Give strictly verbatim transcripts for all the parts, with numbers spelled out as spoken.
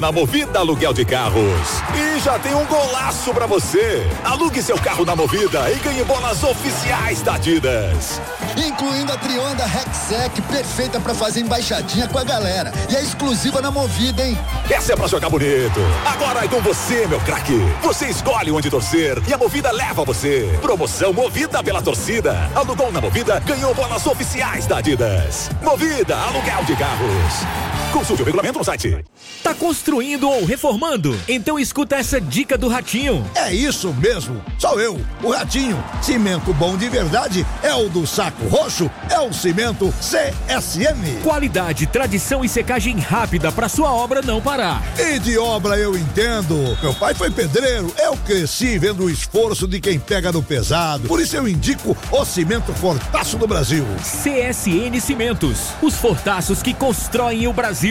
Na Movida Aluguel de Carros. E já tem um golaço pra você. Alugue seu carro na Movida e ganhe bolas oficiais da Adidas. Incluindo a Trionda Rexec, perfeita pra fazer embaixadinha com a galera. E é exclusiva na Movida, hein? Essa é pra jogar bonito. Agora é com você, meu craque. Você escolhe onde torcer e a Movida leva você. Promoção Movida pela torcida. Alugou na Movida, ganhou bolas oficiais da Adidas. Movida Aluguel de Carros. Consulte o regulamento no site. Tá construindo ou reformando? Então escuta essa dica do Ratinho. É isso mesmo, sou eu, o Ratinho. Cimento bom de verdade é o do Saco Roxo, é o Cimento C S M. Qualidade, tradição e secagem rápida pra sua obra não parar. E de obra eu entendo. Meu pai foi pedreiro, eu cresci vendo o esforço de quem pega no pesado. Por isso eu indico o Cimento Fortaço do Brasil. C S N Cimentos, os fortaços que constroem o Brasil.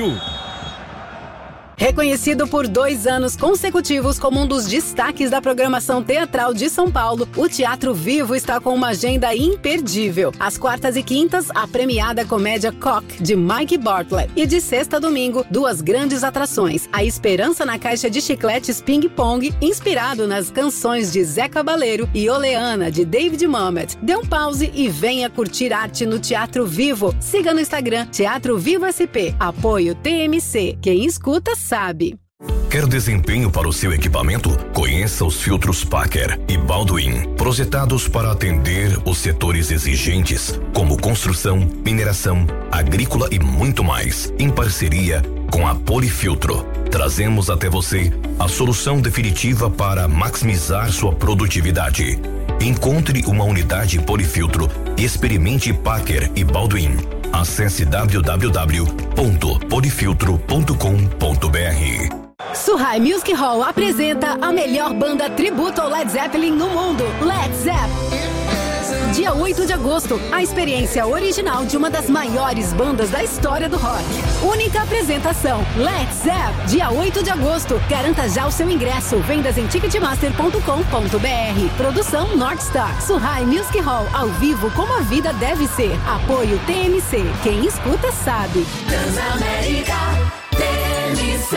Reconhecido por dois anos consecutivos como um dos destaques da programação teatral de São Paulo, o Teatro Vivo está com uma agenda imperdível. Às quartas e quintas, a premiada comédia Cock, de Mike Bartlett. E de sexta a domingo, duas grandes atrações. A Esperança na Caixa de Chicletes Ping Pong, inspirado nas canções de Zé Cabaleiro, e Oleana, de David Mamet. Dê um pause e venha curtir arte no Teatro Vivo. Siga no Instagram, Teatro Vivo S P. Apoio T M C. Quem escuta, sabe. Quer desempenho para o seu equipamento? Conheça os filtros Packer e Baldwin, projetados para atender os setores exigentes, como construção, mineração, agrícola e muito mais, em parceria com a Polifiltro. Trazemos até você a solução definitiva para maximizar sua produtividade. Encontre uma unidade Polifiltro e experimente Packer e Baldwin. Acesse w w w ponto polifiltro ponto com ponto b r. Suhai Music Hall apresenta a melhor banda tributo ao Led Zeppelin no mundo, Led Zepp. Dia oito de agosto, a experiência original de uma das maiores bandas da história do rock. Única apresentação, Led Zepp. Dia oito de agosto, garanta já o seu ingresso. Vendas em ticketmaster ponto com ponto b r. Produção North Star. Suhai Music Hall, ao vivo como a vida deve ser. Apoio T M C. Quem escuta sabe. Transamérica T M C.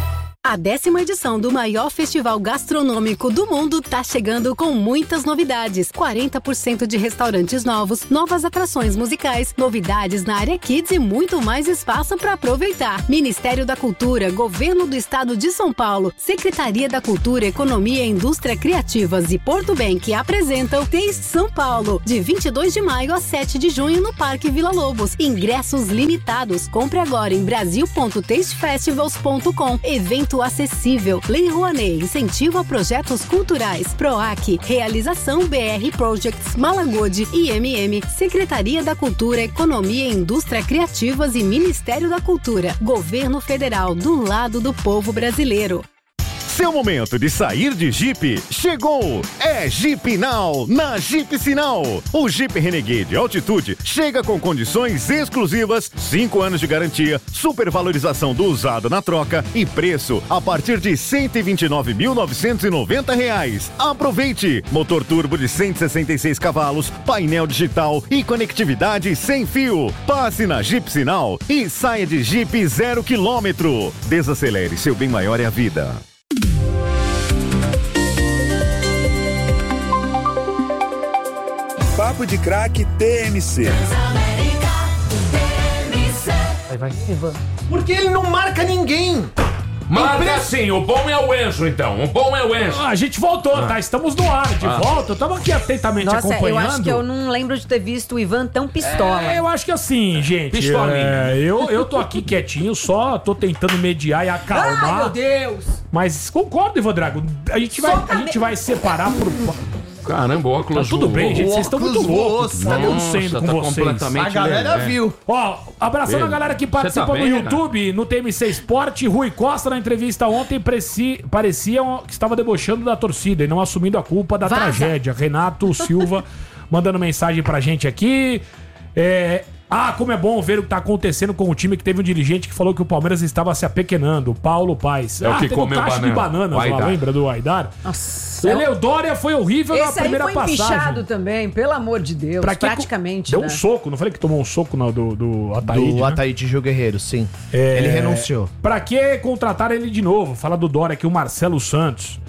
A décima edição do maior festival gastronômico do mundo tá chegando com muitas novidades. quarenta por cento de restaurantes novos, novas atrações musicais, novidades na área Kids e muito mais espaço para aproveitar. Ministério da Cultura, Governo do Estado de São Paulo, Secretaria da Cultura, Economia e Indústria Criativas e Porto Bank apresentam Taste São Paulo, de vinte e dois de maio a sete de junho no Parque Vila Lobos. Ingressos limitados. Compre agora em brasil ponto taste festivals ponto com. Evento acessível. Lei Rouanet, incentivo a projetos culturais. PROAC, realização B R Projects, Malagode, I M M, Secretaria da Cultura, Economia e Indústria Criativas e Ministério da Cultura. Governo Federal, do lado do povo brasileiro. Seu momento de sair de Jeep chegou! É Jeep Now, na Jeep Sinal. O Jeep Renegade Altitude chega com condições exclusivas, cinco anos de garantia, supervalorização do usado na troca e preço a partir de cento e vinte e nove mil novecentos e noventa reais. Aproveite! Motor turbo de cento e sessenta e seis cavalos, painel digital e conectividade sem fio. Passe na Jeep Sinal e saia de Jeep zero quilômetro. Desacelere, seu bem maior é a vida. Papo de Craque T M C. Vai, vai, Ivan. Porque ele não marca ninguém. Mas é assim, o bom é o Enzo, então. O bom é o Enzo. Ah, a gente voltou, ah. tá? Estamos no ar, de ah. volta. Eu tava aqui atentamente Nossa, acompanhando. Nossa, eu acho que eu não lembro de ter visto o Ivan tão pistola. É, eu acho que assim, gente. Pistolinha. É, eu, eu tô aqui quietinho, só tô tentando mediar e acalmar. Ai, meu Deus! Mas concordo, Ivan Drago. A gente vai, a gente vai separar por... Caramba, o óculos tá tudo bem, gente, vocês estão muito loucos. Tá acontecendo com tá vocês. Completamente a galera é. viu. Ó, abraçando Ele. a galera que participa tá no bem, YouTube, cara? No T M C Sport. Rui Costa, na entrevista ontem, preci, parecia que estava debochando da torcida e não assumindo a culpa da Vaza. tragédia. Renato Silva mandando mensagem pra gente aqui. É, Ah, como é bom ver o que tá acontecendo com o time que teve um dirigente que falou que o Palmeiras estava se apequenando, Paulo Paes. É o ah, que teve um comeu caixa de banana. bananas lá, lembra do Aidar? Nossa. O Dória foi horrível Esse na primeira aí foi passagem. empichado também, pelo amor de Deus, Pra que praticamente, Deu né? um soco, não falei que tomou um soco no, do, do Ataíde, Do né? Ataíde Gil Guerreiro, sim. É, Ele renunciou. Pra que contratar ele de novo? Fala do Dória aqui, o Marcelo Santos.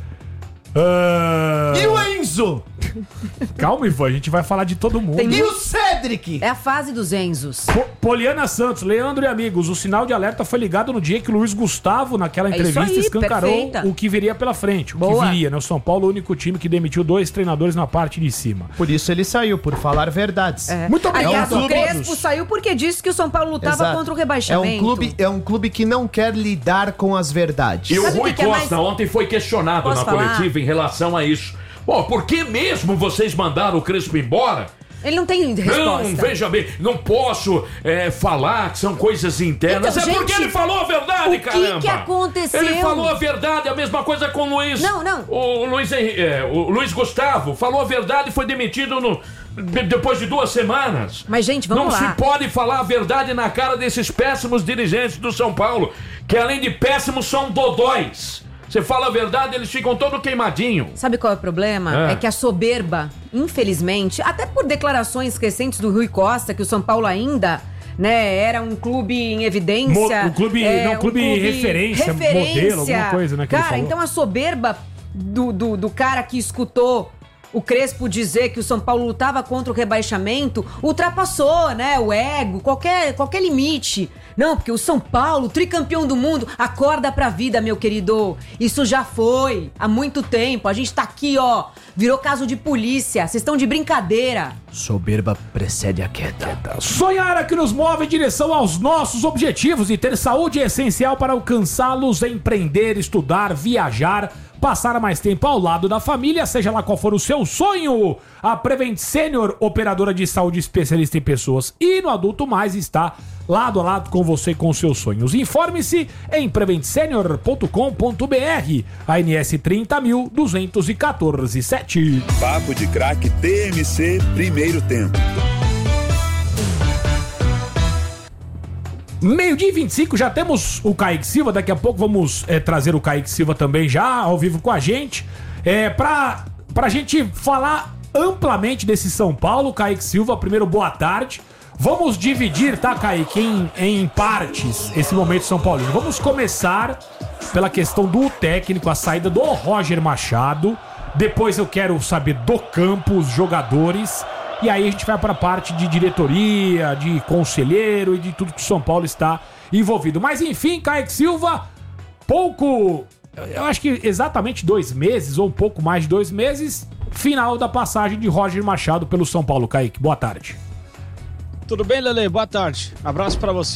Ah... E o Enzo? Calma, Ivan, a gente vai falar de todo mundo. Tem E muito- o Cedric? É a fase dos Enzos. Po- Poliana Santos, Leandro e amigos, o sinal de alerta foi ligado no dia que o Luiz Gustavo, naquela É isso entrevista, aí, escancarou perfeita. o que viria pela frente. O Boa. que viria, né? O São Paulo, o único time que demitiu dois treinadores na parte de cima. Por isso ele saiu, por falar verdades. É. Muito obrigado Aliás, a o Crespo todos. saiu porque disse que o São Paulo lutava Exato. contra o É rebaixamento. um, clube, é um clube que não quer lidar com as verdades. E o Sabe o Rui que que é Costa mais- ontem foi questionado Posso na falar? coletiva em relação a isso. Pô, por que mesmo vocês mandaram o Crespo embora? Ele não tem resposta. Não, veja bem, não posso é, falar que são coisas internas. Então, é porque gente, ele falou a verdade, o que caramba. que aconteceu? Ele falou a verdade, a mesma coisa com o Luiz. Não, não. O Luiz, Henri- é, o Luiz Gustavo falou a verdade e foi demitido no, de- depois de duas semanas. Mas, gente, vamos não lá. se pode falar a verdade na cara desses péssimos dirigentes do São Paulo, que além de péssimos são dodóis. Você fala a verdade, eles ficam todo queimadinho. Sabe qual é o problema? É. É. que a soberba, infelizmente, até por declarações recentes do Rui Costa, que o São Paulo ainda, né, era um clube em evidência. Mo- um clube- é, não, clube referência, modelo, alguma coisa, né, que ele Cara, falou. então a soberba do, do, do cara que escutou o Crespo dizer que o São Paulo lutava contra o rebaixamento ultrapassou, né, o ego, qualquer, qualquer limite. Não, porque o São Paulo, tricampeão do mundo, acorda pra vida, meu querido. Isso já foi, há muito tempo. A gente tá aqui, ó, virou caso de polícia. Vocês estão de brincadeira. Soberba precede a queda. Sonhar é que nos move em direção aos nossos objetivos e ter saúde é essencial para alcançá-los, empreender, estudar, viajar, passar mais tempo ao lado da família, seja lá qual for o seu sonho. A Prevent Senior, operadora de saúde especialista em pessoas e no adulto mais, está lado a lado com você com seus sonhos. Informe-se em prevent senior ponto com ponto b r. A N S trinta mil duzentos e quatorze sete. Papo de Craque T M C, primeiro tempo. Meio-dia e vinte e cinco, já temos o Kaique Silva. Daqui a pouco vamos é, trazer o Kaique Silva também já ao vivo com a gente. É, pra, pra gente falar amplamente desse São Paulo. Kaique Silva, primeiro, boa tarde. Vamos dividir, tá, Kaique, em, em partes esse momento São Paulino. Vamos começar pela questão do técnico, a saída do Roger Machado. Depois eu quero saber do campo, os jogadores. E aí a gente vai para a parte de diretoria, de conselheiro e de tudo que o São Paulo está envolvido. Mas enfim, Kaique Silva, pouco, eu acho que exatamente dois meses, ou um pouco mais de dois meses, final da passagem de Roger Machado pelo São Paulo. Kaique, boa tarde. Tudo bem, Lele? Boa tarde. Abraço pra você.